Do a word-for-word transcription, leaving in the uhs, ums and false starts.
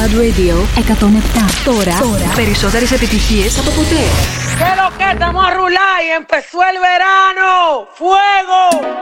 Club Radio εκατόν επτά. Τώρα, τώρα περισσότερες επιτυχίες από ποτέ. ¿Qué lo que estamos a rular y empezó el verano? ¡Fuego!